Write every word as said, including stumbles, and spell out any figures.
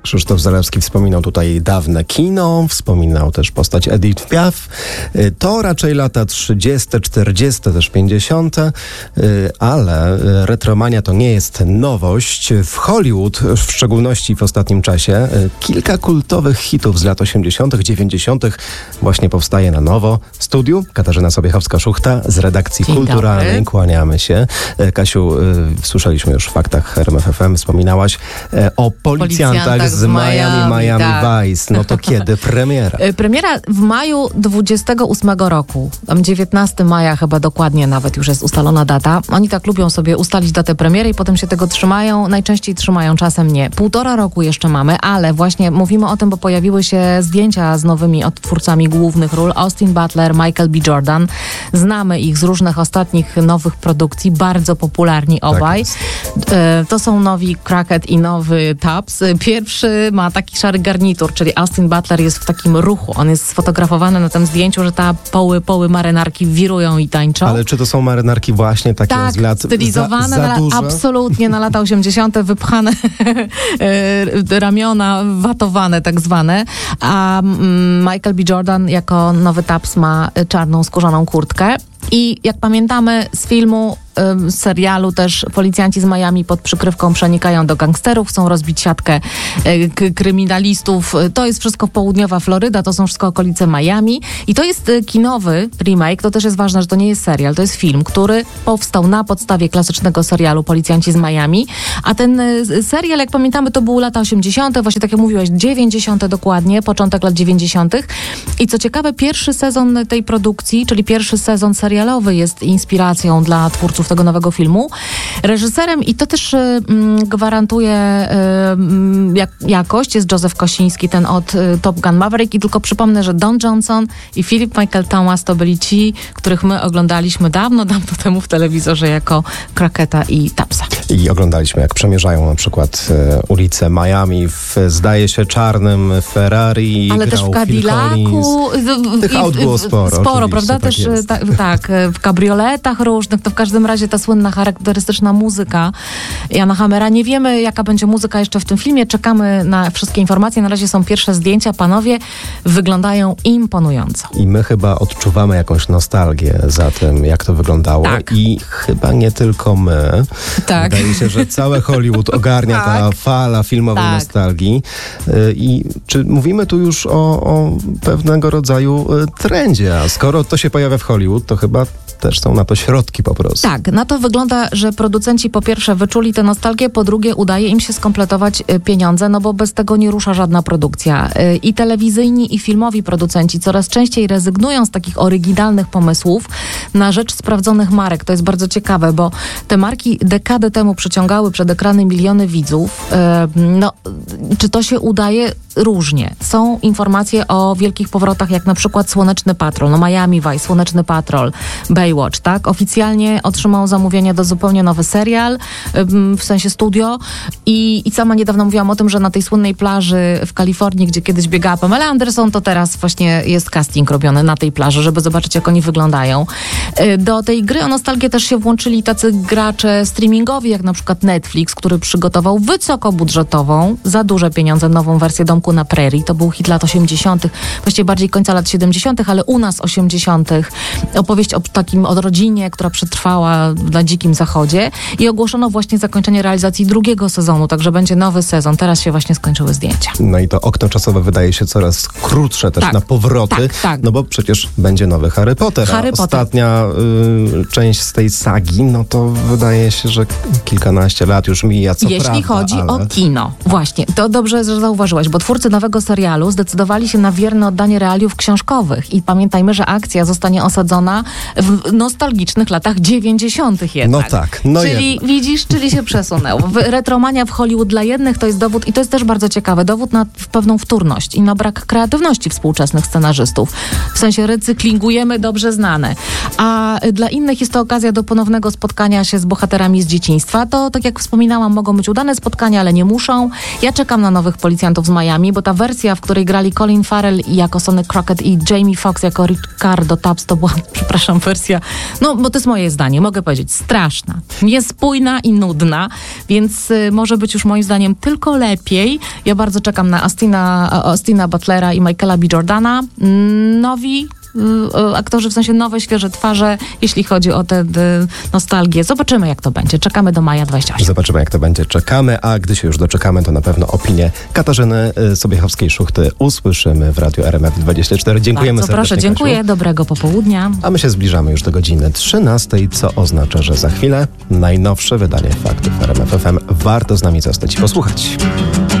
Krzysztof Zalewski wspominał tutaj dawne kino, wspominał też postać Edith Piaf. To raczej lata trzydzieste, czterdzieste, też pięćdziesiąte, ale retromania to nie jest nowość. W Hollywood, w szczególności w ostatnim czasie, kilka kultowych hitów z lat osiemdziesiątych, dziewięćdziesiątych właśnie powstaje na nowo. W studiu Katarzyna Sobiechowska-Szuchta z redakcji Dzień kulturalnej. dobry. Kłaniamy się. Kasiu, słyszeliśmy już w faktach R M F F M, wspominałaś o policjantach, Policjantach z z Miami, Miami, Miami tak. Vice. No to kiedy premiera? Premiera w maju dwudziestego ósmego roku. Tam dziewiętnastego maja chyba dokładnie nawet już jest ustalona data. Oni tak lubią sobie ustalić datę premiery i potem się tego trzymają. Najczęściej trzymają, czasem nie. Półtora roku jeszcze mamy, ale właśnie mówimy o tym, bo pojawiły się zdjęcia z nowymi odtwórcami głównych ról. Austin Butler, Michael B. Jordan. Znamy ich z różnych ostatnich nowych produkcji. Bardzo popularni obaj. Tak E, to są nowi Crockett i nowy Tubbs. Pierwszy ma taki szary garnitur, czyli Austin Butler jest w takim ruchu. On jest sfotografowany na tym zdjęciu, że ta poły, poły marynarki wirują i tańczą. Ale czy to są marynarki właśnie takie Tak, z lat stylizowane, za, za na, duże? absolutnie na lata osiemdziesiąte, wypchane e, ramiona, watowane tak zwane. A mm, Michael B. Jordan jako nowy Tubbs ma czarną skórzaną kurtkę. I jak pamiętamy z filmu, z serialu też policjanci z Miami pod przykrywką przenikają do gangsterów, chcą rozbić siatkę k- kryminalistów. To jest wszystko południowa Floryda, to są wszystko okolice Miami. I to jest kinowy remake, to też jest ważne, że to nie jest serial, to jest film, który powstał na podstawie klasycznego serialu Policjanci z Miami. A ten serial, jak pamiętamy, to były lata osiemdziesiąte, właśnie tak jak mówiłaś, dziewięćdziesiąte dokładnie, początek lat dziewięćdziesiątych. I co ciekawe, pierwszy sezon tej produkcji, czyli pierwszy sezon serialowy jest inspiracją dla twórców tego nowego filmu. Reżyserem, i to też y, gwarantuje y, jak, jakość, jest Józef Kosiński, ten od y, Top Gun Maverick. I tylko przypomnę, że Don Johnson i Philip Michael Thomas to byli ci, których my oglądaliśmy dawno, dawno temu w telewizorze jako Crocketta i Tubbsa. I oglądaliśmy, jak przemierzają na przykład e, ulice Miami w, zdaje się, czarnym Ferrari. Ale też w Cadillacu. Tych aut było sporo. Sporo, prawda? Tak też jest. tak, tak, w kabrioletach różnych. To w każdym razie ta słynna, charakterystyczna muzyka Jana Hammera. Nie wiemy, jaka będzie muzyka jeszcze w tym filmie. Czekamy na wszystkie informacje. Na razie są pierwsze zdjęcia. Panowie wyglądają imponująco. I my chyba odczuwamy jakąś nostalgię za tym, jak to wyglądało. Tak. I chyba nie tylko my. Tak. Wydaje się, że cały Hollywood ogarnia ta Tak. fala filmowej Tak. nostalgii. Y, I czy mówimy tu już o, o pewnego rodzaju y, trendzie? A skoro to się pojawia w Hollywood, to chyba też są na to środki po prostu. Tak, na to wygląda, że producenci po pierwsze wyczuli tę nostalgię, po drugie udaje im się skompletować y, pieniądze, no bo bez tego nie rusza żadna produkcja. Y, I telewizyjni, i filmowi producenci coraz częściej rezygnują z takich oryginalnych pomysłów na rzecz sprawdzonych marek. To jest bardzo ciekawe, bo te marki dekadę temu przyciągały przed ekrany miliony widzów. Y, no, czy to się udaje? Różnie. Są informacje o wielkich powrotach, jak na przykład Słoneczny Patrol, no Miami Vice, Słoneczny Patrol, Baywatch, tak? Oficjalnie otrzymał zamówienie do zupełnie nowy serial, w sensie studio i, i sama niedawno mówiłam o tym, że na tej słynnej plaży w Kalifornii, gdzie kiedyś biegała Pamela Anderson, to teraz właśnie jest casting robiony na tej plaży, żeby zobaczyć, jak oni wyglądają. Do tej gry o nostalgię też się włączyli tacy gracze streamingowi, jak na przykład Netflix, który przygotował wysokobudżetową, za duże pieniądze, nową wersję Domku na Prairie. To był hit lat osiemdziesiątych, właściwie bardziej końca lat siedemdziesiątych, ale u nas osiemdziesiątych. Opowieść o takim, o rodzinie, która przetrwała na Dzikim Zachodzie i ogłoszono właśnie zakończenie realizacji drugiego sezonu, także będzie nowy sezon. Teraz się właśnie skończyły zdjęcia. No i to okno czasowe wydaje się coraz krótsze też Tak, na powroty, tak, tak. no bo przecież będzie nowy Harry Potter. Harry a Potter. Ostatnia y, część z tej sagi, no to wydaje się, że kilkanaście lat już mija, co Jeśli prawda, chodzi ale... o kino. Właśnie, to dobrze, że zauważyłaś, bo twórcy nowego serialu zdecydowali się na wierne oddanie realiów książkowych i pamiętajmy, że akcja zostanie osadzona w nostalgicznych latach dziewięćdziesiątych jednak. No tak, no Czyli jednak. widzisz, czyli się przesunęło. W- Retromania w Hollywood dla jednych to jest dowód, i to jest też bardzo ciekawe, dowód na w pewną wtórność i na brak kreatywności współczesnych scenarzystów. W sensie recyklingujemy dobrze znane. A y, dla innych jest to okazja do ponownego spotkania się z bohaterami z dzieciństwa. To, tak jak wspominałam, mogą być udane spotkania, ale nie muszą. Ja czekam na nowych policjantów z Miami, bo ta wersja, w której grali Colin Farrell jako Sonny Crockett i Jamie Foxx jako Ricardo Tubbs, to była, przepraszam, wersja produkcja, no bo to jest moje zdanie, mogę powiedzieć, straszna, niespójna i nudna, więc y, może być już moim zdaniem tylko lepiej. Ja bardzo czekam na Austina, Austina Butlera i Michaela B. Jordana. Nowi aktorzy, w sensie nowe, świeże twarze, jeśli chodzi o tę nostalgię. Zobaczymy, jak to będzie. Czekamy do maja dwudziestego ósmego. Zobaczymy, jak to będzie. Czekamy, a gdy się już doczekamy, to na pewno opinię Katarzyny Sobiechowskiej-Szuchty usłyszymy w Radiu R M F dwadzieścia cztery. Dziękujemy Bardzo serdecznie, proszę, dziękuję. Kasiu. Dobrego popołudnia. A my się zbliżamy już do godziny trzynastej, co oznacza, że za chwilę najnowsze wydanie Faktów R M F F M. Warto z nami zostać i posłuchać.